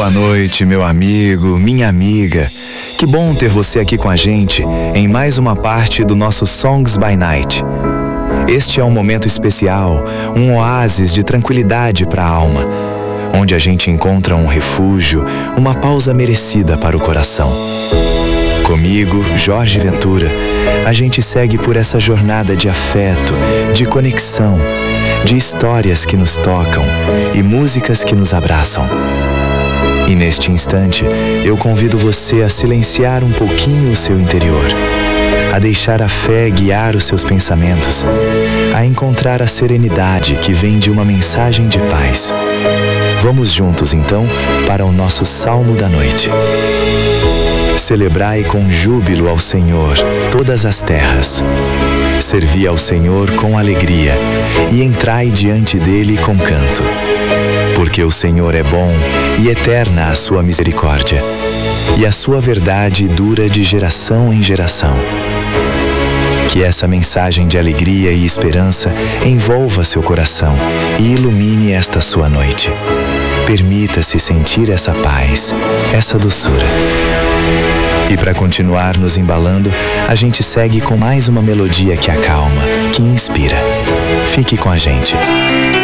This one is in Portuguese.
Boa noite, meu amigo, minha amiga. Que bom ter você aqui com a gente em mais uma parte do nosso Songs by Night. Este é um momento especial, um oásis de tranquilidade para a alma, onde a gente encontra um refúgio, uma pausa merecida para o coração. Comigo, Jorge Ventura, a gente segue por essa jornada de afeto, de conexão, de histórias que nos tocam e músicas que nos abraçam. E neste instante, eu convido você a silenciar um pouquinho o seu interior, a deixar a fé guiar os seus pensamentos, a encontrar a serenidade que vem de uma mensagem de paz. Vamos juntos, então, para o nosso Salmo da Noite. Celebrai com júbilo ao Senhor todas as terras. Servi ao Senhor com alegria e entrai diante dele com canto. Porque o Senhor é bom e eterna a sua misericórdia, e a sua verdade dura de geração em geração. Que essa mensagem de alegria e esperança envolva seu coração e ilumine esta sua noite. Permita-se sentir essa paz, essa doçura. E para continuar nos embalando, a gente segue com mais uma melodia que acalma, que inspira. Fique com a gente.